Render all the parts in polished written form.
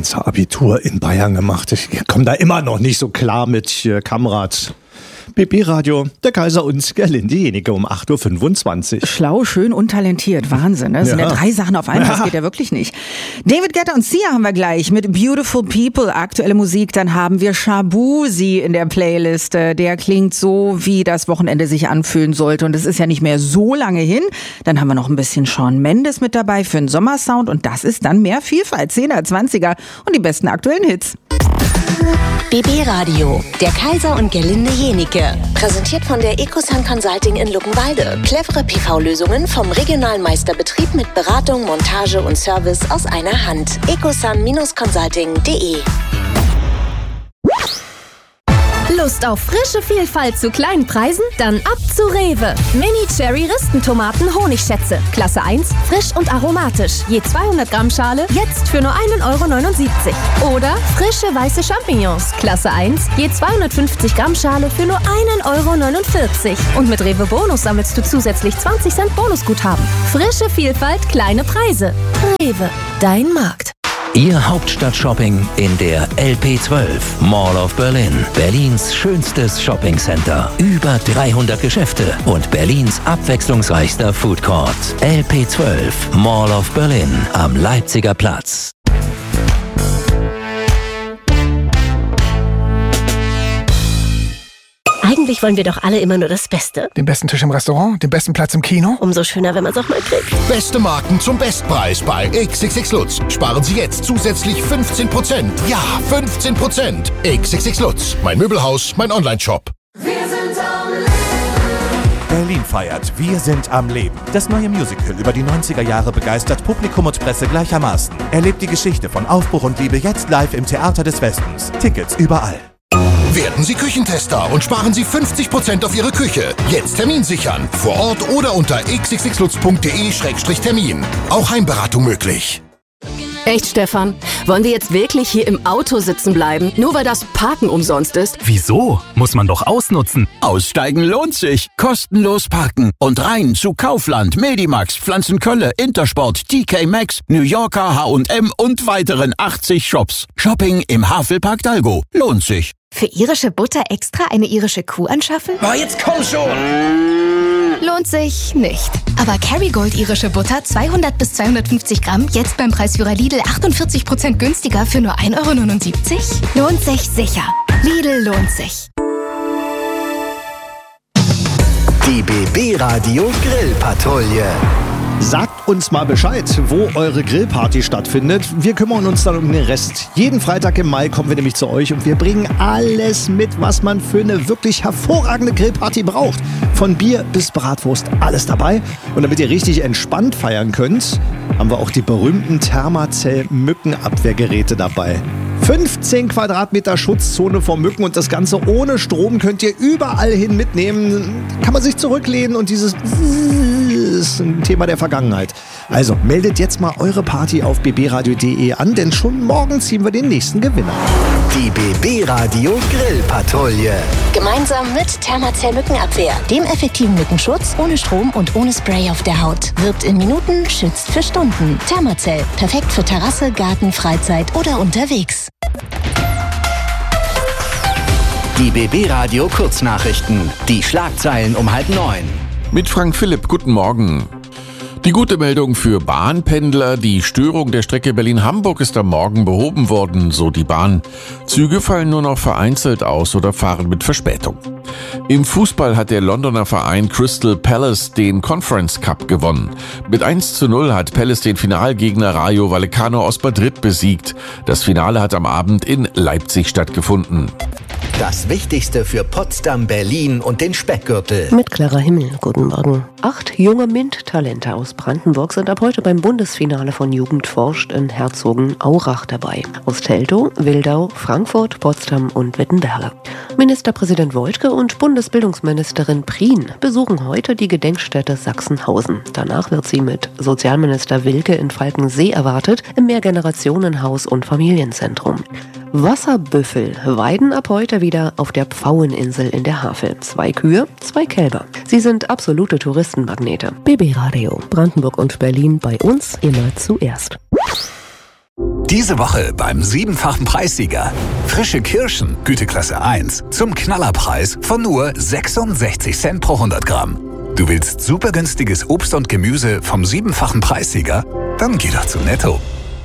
Schweizer Abitur in Bayern gemacht. Ich komme da immer noch nicht so klar mit Kamerad. BB Radio, der Kaiser und Gerlinde Jenike um 8.25 Uhr. Schlau, schön, untalentiert. Wahnsinn, ne? Das sind ja 3 Sachen auf einmal, das geht ja wirklich nicht. David Guetta und Sia haben wir gleich mit Beautiful People, aktuelle Musik. Dann haben wir Shabuzi in der Playlist. Der klingt so, wie das Wochenende sich anfühlen sollte. Und es ist ja nicht mehr so lange hin. Dann haben wir noch ein bisschen Shawn Mendes mit dabei für den Sommersound. Und das ist dann mehr Vielfalt, 10er, 20er und die besten aktuellen Hits. BB Radio, der Kaiser und Gerlinde Jenike. Präsentiert von der Ecosun Consulting in Luckenwalde. Clevere PV-Lösungen vom regionalen Meisterbetrieb mit Beratung, Montage und Service aus einer Hand. ecosun-consulting.de. Lust auf frische Vielfalt zu kleinen Preisen? Dann ab zu Rewe. Mini-Cherry-Ristentomaten Honigschätze. Klasse 1, frisch und aromatisch. Je 200 Gramm Schale, jetzt für nur 1,79 €. Oder frische weiße Champignons. Klasse 1, je 250 Gramm Schale für nur 1,49 €. Und mit Rewe Bonus sammelst du zusätzlich 20 Cent Bonusguthaben. Frische Vielfalt, kleine Preise. Rewe, dein Markt. Ihr Hauptstadt-Shopping in der LP12 Mall of Berlin. Berlins schönstes Shoppingcenter. Über 300 Geschäfte und Berlins abwechslungsreichster Food Court. LP12 Mall of Berlin am Leipziger Platz. Eigentlich wollen wir doch alle immer nur das Beste. Den besten Tisch im Restaurant, den besten Platz im Kino. Umso schöner, wenn man es auch mal kriegt. Beste Marken zum Bestpreis bei XXX Lutz. Sparen Sie jetzt zusätzlich 15%. Ja, 15%. XXX Lutz. Mein Möbelhaus, mein Onlineshop. Berlin feiert Wir sind am Leben. Das neue Musical über die 90er Jahre begeistert Publikum und Presse gleichermaßen. Erlebt die Geschichte von Aufbruch und Liebe jetzt live im Theater des Westens. Tickets überall. Werden Sie Küchentester und sparen Sie 50% auf Ihre Küche. Jetzt Termin sichern. Vor Ort oder unter xxxlutz.de/termin. Auch Heimberatung möglich. Echt, Stefan? Wollen wir jetzt wirklich hier im Auto sitzen bleiben, nur weil das Parken umsonst ist? Wieso? Muss man doch ausnutzen. Aussteigen lohnt sich. Kostenlos parken. Und rein zu Kaufland, Medimax, Pflanzenkölle, Intersport, TK Maxx, New Yorker, H&M und weiteren 80 Shops. Shopping im Havelpark Dalgo. Lohnt sich. Für irische Butter extra eine irische Kuh anschaffen? Na, jetzt komm schon! Lohnt sich nicht. Aber Kerrygold irische Butter 200 bis 250 Gramm jetzt beim Preisführer Lidl 48% günstiger für nur 1,79 €? Lohnt sich sicher. Lidl lohnt sich. Die BB Radio Grillpatrouille. Sagt uns mal Bescheid, wo eure Grillparty stattfindet. Wir kümmern uns dann um den Rest. Jeden Freitag im Mai kommen wir nämlich zu euch und wir bringen alles mit, was man für eine wirklich hervorragende Grillparty braucht. Von Bier bis Bratwurst, alles dabei. Und damit ihr richtig entspannt feiern könnt, haben wir auch die berühmten Thermacell-Mückenabwehrgeräte dabei. 15 Quadratmeter Schutzzone vor Mücken und das Ganze ohne Strom könnt ihr überall hin mitnehmen. Kann man sich zurücklehnen und dieses ist ein Thema der Vergangenheit. Also meldet jetzt mal eure Party auf bbradio.de an, denn schon morgen ziehen wir den nächsten Gewinner. Die BB Radio Grillpatrouille. Gemeinsam mit Thermacell Mückenabwehr, dem effektiven Mückenschutz, ohne Strom und ohne Spray auf der Haut. Wirkt in Minuten, schützt für Stunden. Thermacell, perfekt für Terrasse, Garten, Freizeit oder unterwegs. Die BB Radio Kurznachrichten. Die Schlagzeilen um 8:30. Mit Frank Philipp, guten Morgen. Die gute Meldung für Bahnpendler: Die Störung der Strecke Berlin-Hamburg ist am Morgen behoben worden, so die Bahn. Züge fallen nur noch vereinzelt aus oder fahren mit Verspätung. Im Fußball hat der Londoner Verein Crystal Palace den Conference Cup gewonnen. Mit 1:0 hat Palace den Finalgegner Rayo Vallecano aus Madrid besiegt. Das Finale hat am Abend in Leipzig stattgefunden. Das Wichtigste für Potsdam, Berlin und den Speckgürtel. Mit Clara Himmel, guten Morgen. 8 junge MINT-Talente aus Brandenburg sind ab heute beim Bundesfinale von Jugend forscht in Herzogenaurach dabei. Aus Teltow, Wildau, Frankfurt, Potsdam und Wittenberge. Ministerpräsident Woidke und Bundesbildungsministerin Prien besuchen heute die Gedenkstätte Sachsenhausen. Danach wird sie mit Sozialminister Wilke in Falkensee erwartet, im Mehrgenerationenhaus und Familienzentrum. Wasserbüffel weiden ab heute wieder auf der Pfaueninsel in der Havel. 2 Kühe, 2 Kälber. Sie sind absolute Touristenmagnete. BB Radio, Brandenburg und Berlin bei uns immer zuerst. Diese Woche beim 7-fachen Preissieger. Frische Kirschen, Güteklasse 1, zum Knallerpreis von nur 66 Cent pro 100 Gramm. Du willst super günstiges Obst und Gemüse vom 7-fachen Preissieger? Dann geh doch zu Netto.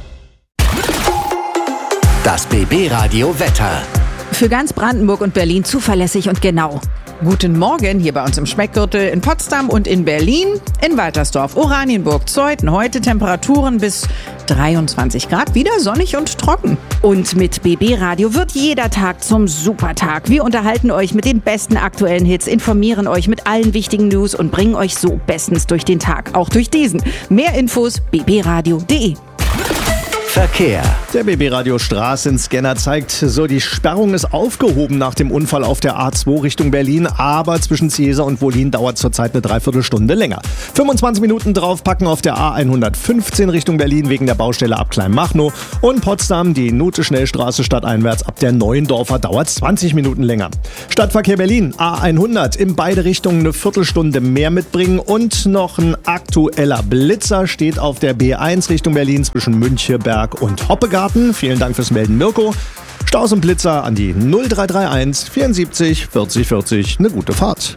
Das BB-Radio Wetter. Für ganz Brandenburg und Berlin zuverlässig und genau. Guten Morgen hier bei uns im Speckgürtel in Potsdam und in Berlin, in Waltersdorf, Oranienburg, Zeuthen. Heute Temperaturen bis 23 Grad, wieder sonnig und trocken. Und mit BB Radio wird jeder Tag zum Supertag. Wir unterhalten euch mit den besten aktuellen Hits, informieren euch mit allen wichtigen News und bringen euch so bestens durch den Tag, auch durch diesen. Mehr Infos bbradio.de. Verkehr. Der BB-Radio Straßenscanner zeigt so, die Sperrung ist aufgehoben nach dem Unfall auf der A2 Richtung Berlin, aber zwischen Ciesa und Wollin dauert zurzeit eine Dreiviertelstunde länger. 25 Minuten draufpacken auf der A115 Richtung Berlin wegen der Baustelle ab Kleinmachnow und Potsdam, die Note-Schnellstraße stadteinwärts ab der Neuendorfer dauert 20 Minuten länger. Stadtverkehr Berlin, A100, in beide Richtungen eine Viertelstunde mehr mitbringen und noch ein aktueller Blitzer steht auf der B1 Richtung Berlin zwischen Müncheberg und Hoppegarten. Vielen Dank fürs Melden, Mirko. Staus und Blitzer an die 0331 74 40 40. Eine gute Fahrt.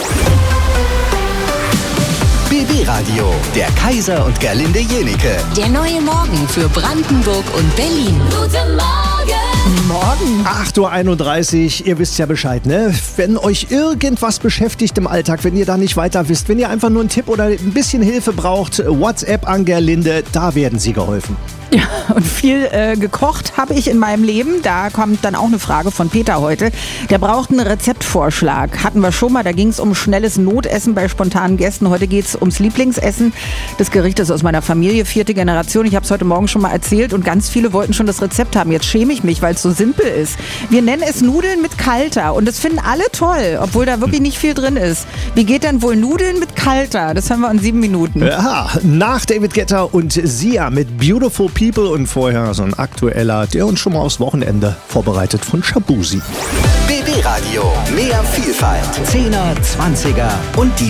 BB Radio, der Kaiser und Gerlinde Jenike. Der neue Morgen für Brandenburg und Berlin. Guten Morgen. 8.31 Uhr, ihr wisst ja Bescheid, ne? Wenn euch irgendwas beschäftigt im Alltag, wenn ihr da nicht weiter wisst, wenn ihr einfach nur einen Tipp oder ein bisschen Hilfe braucht, WhatsApp an Gerlinde, da werden sie geholfen. Ja, und viel gekocht habe ich in meinem Leben. Da kommt dann auch eine Frage von Peter heute. Der braucht einen Rezeptvorschlag. Hatten wir schon mal, da ging es um schnelles Notessen bei spontanen Gästen. Heute geht es ums Lieblingsessen des Gerichtes aus meiner Familie, 4. Generation. Ich habe es heute Morgen schon mal erzählt und ganz viele wollten schon das Rezept haben. Jetzt schäme ich mich, weil es so simpel ist. Wir nennen es Nudeln mit Kalter und das finden alle toll, obwohl da wirklich nicht viel drin ist. Wie geht denn wohl Nudeln mit Kalter? Das hören wir in 7 Minuten. Ja, nach David Guetta und Sia mit Beautiful People und vorher so ein aktueller, der uns schon mal aufs Wochenende vorbereitet von Shabuzi. BB Radio, mehr Vielfalt. 10er, 20er und die